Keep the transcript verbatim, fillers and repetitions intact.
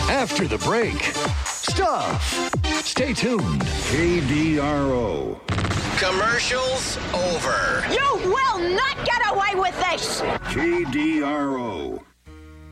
After the break, stuff. Stay tuned. K D R O. Commercials over. You will not get away with this. K D R O.